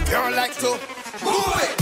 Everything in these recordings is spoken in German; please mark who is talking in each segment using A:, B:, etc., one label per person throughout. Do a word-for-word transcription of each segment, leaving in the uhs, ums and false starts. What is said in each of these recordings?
A: You like to move it.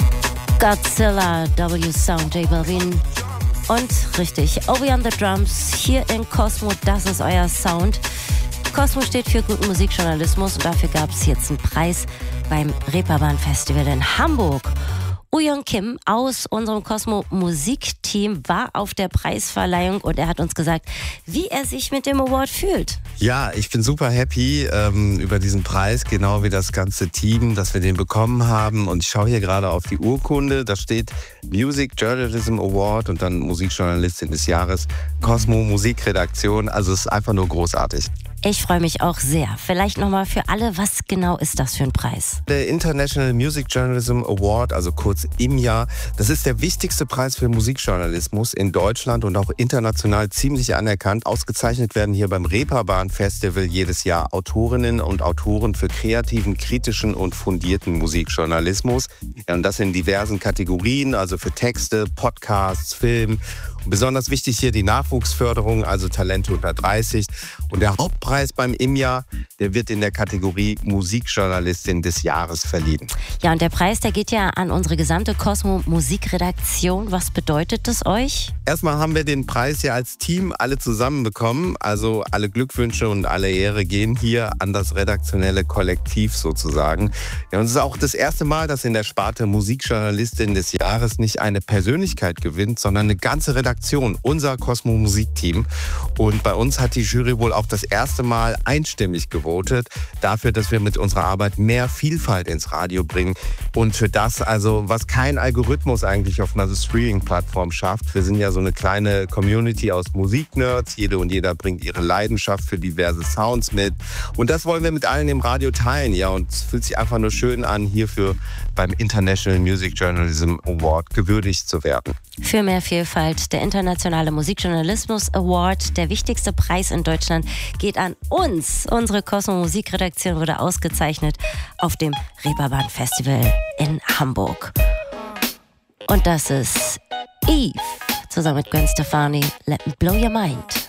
B: Godzilla, W Sound, J Balvin. Und richtig, Obi on the Drums, hier in Cosmo, das ist euer Sound. Cosmo steht für guten Musikjournalismus und dafür gab es jetzt einen Preis beim Reeperbahn Festival in Hamburg. Woo-Young Kim aus unserem Cosmo Musikteam war auf der Preisverleihung und er hat uns gesagt, wie er sich mit dem Award fühlt.
C: Ja, ich bin super happy ähm, über diesen Preis, genau wie das ganze Team, dass wir den bekommen haben. Und ich schaue hier gerade auf die Urkunde, da steht Music Journalism Award und dann Musikjournalistin des Jahres, Cosmo Musikredaktion. Also es ist einfach nur großartig.
B: Ich freue mich auch sehr. Vielleicht nochmal für alle, was genau ist das für ein Preis?
C: Der International Music Journalism Award, also kurz I M J A, das ist der wichtigste Preis für Musikjournalismus in Deutschland und auch international ziemlich anerkannt. Ausgezeichnet werden hier beim Reeperbahn Festival jedes Jahr Autorinnen und Autoren für kreativen, kritischen und fundierten Musikjournalismus. Ja, und das in diversen Kategorien, also für Texte, Podcasts, Film. Und besonders wichtig hier die Nachwuchsförderung, also Talente unter dreißig. Und der Hauptpreis beim I M J A, der wird in der Kategorie Musikjournalistin des Jahres verliehen.
B: Ja, und der Preis, der geht ja an unsere gesamte Cosmo Musikredaktion. Was bedeutet das euch?
C: Erstmal haben wir den Preis ja als Team alle zusammen bekommen. Also alle Glückwünsche und alle Ehre gehen hier an das redaktionelle Kollektiv sozusagen. Ja, und es ist auch das erste Mal, dass in der Sparte Musikjournalistin des Jahres nicht eine Persönlichkeit gewinnt, sondern eine ganze Redaktion, unser Cosmo Musikteam. Und bei uns hat die Jury wohl auch das erste Mal einstimmig gewotet dafür, dass wir mit unserer Arbeit mehr Vielfalt ins Radio bringen. Und für das, also was kein Algorithmus eigentlich auf einer Streaming-Plattform schafft. Wir sind ja so eine kleine Community aus Musiknerds. Jede und jeder bringt ihre Leidenschaft für diverse Sounds mit. Und das wollen wir mit allen im Radio teilen. Ja, und es fühlt sich einfach nur schön an, hierfür beim International Music Journalism Award gewürdigt zu werden.
B: Für mehr Vielfalt, der Internationale Musikjournalismus Award, der wichtigste Preis in Deutschland, geht an uns. Unsere Cosmo Musikredaktion wurde ausgezeichnet auf dem Reeperbahn Festival in Hamburg. Und das ist Eve zusammen mit Gwen Stefani, Let Me Blow Your Mind.